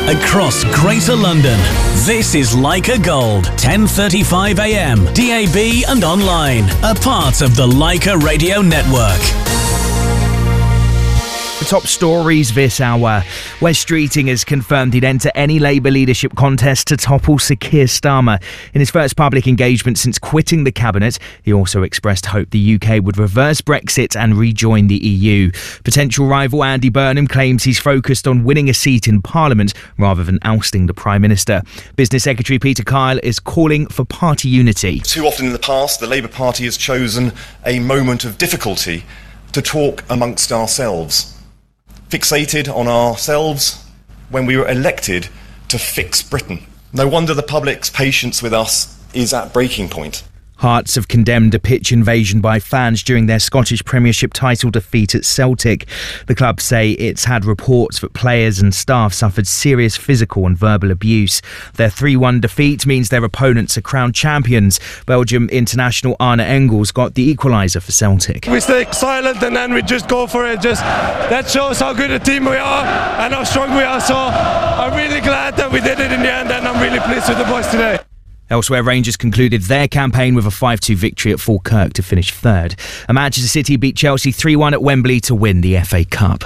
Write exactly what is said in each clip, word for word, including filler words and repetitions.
across Greater London. This is Leica Gold, ten thirty-five a m, D A B and online, a part of the Leica Radio Network. The top stories this hour. Wes Streeting has confirmed he'd enter any Labour leadership contest to topple Sir Keir Starmer. In his first public engagement since quitting the cabinet, he also expressed hope the U K would reverse Brexit and rejoin the E U. Potential rival Andy Burnham claims he's focused on winning a seat in Parliament rather than ousting the Prime Minister. Business Secretary Peter Kyle is calling for party unity. Too often in the past, the Labour Party has chosen a moment of difficulty to talk amongst ourselves. Fixated on ourselves when we were elected to fix Britain. No wonder the public's patience with us is at breaking point. Hearts have condemned a pitch invasion by fans during their Scottish Premiership title defeat at Celtic. The club say it's had reports that players and staff suffered serious physical and verbal abuse. Their three one defeat means their opponents are crowned champions. Belgium international Arne Engels got the equaliser for Celtic. We stay silent and then we just go for it. Just that shows how good a team we are and how strong we are. So I'm really glad that we did it in the end, and I'm really pleased with the boys today. Elsewhere, Rangers concluded their campaign with a five two victory at Falkirk to finish third. And Manchester City beat Chelsea three one at Wembley to win the F A Cup.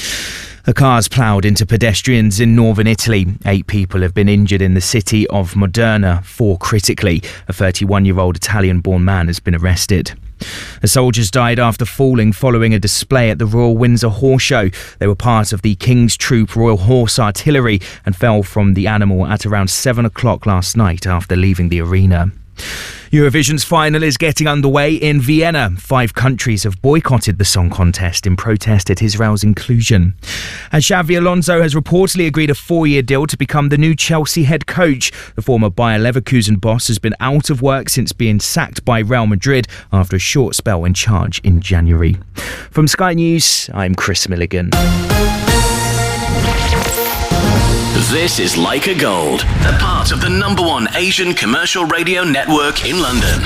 A car's ploughed into pedestrians in northern Italy. Eight people have been injured in the city of Modena, four critically. A thirty-one-year-old Italian-born man has been arrested. The soldiers died after falling following a display at the Royal Windsor Horse Show. They were part of the King's Troop Royal Horse Artillery and fell from the animal at around seven o'clock last night after leaving the arena. Eurovision's final is getting underway in Vienna. Five countries have boycotted the song contest in protest at Israel's inclusion. And Xabi Alonso has reportedly agreed a four-year deal to become the new Chelsea head coach. The former Bayer Leverkusen boss has been out of work since being sacked by Real Madrid after a short spell in charge in January. From Sky News, I'm Chris Milligan. This is Leica Gold, a part of the number one Asian commercial radio network in London.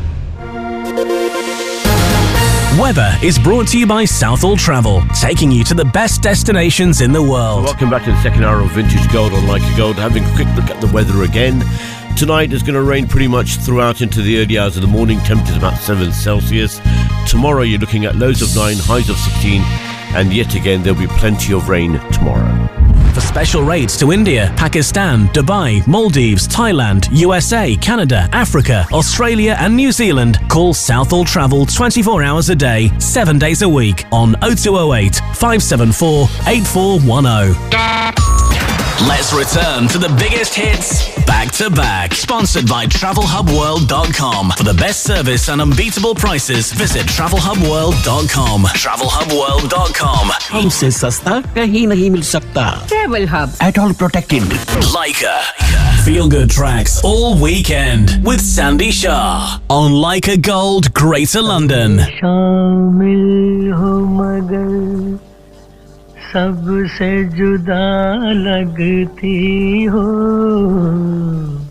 Weather is brought to you by Southall Travel, taking you to the best destinations in the world. Welcome back to the second hour of Vintage Gold on Leica Gold. Having a quick look at the weather again. Tonight is going to rain pretty much throughout into the early hours of the morning. Temperatures about seven Celsius. Tomorrow you're looking at lows of nine, highs of sixteen. And yet again, there'll be plenty of rain tomorrow. For special rates to India, Pakistan, Dubai, Maldives, Thailand, U S A, Canada, Africa, Australia and New Zealand, call Southall Travel twenty-four hours a day, seven days a week on oh two oh eight, five seven four, eight four one oh. Let's return to the biggest hits back to back. Sponsored by travel hub world dot com. For the best service and unbeatable prices, visit travel hub world dot com. travel hub world dot com. हमसे सस्ता कहीं नहीं मिल सकता. Travel Hub. At all protected. Leica. Feel good tracks all weekend with Sandy Shah on Leica Gold, Greater London. शामिल हो मगर सबसे जुदा लगती हो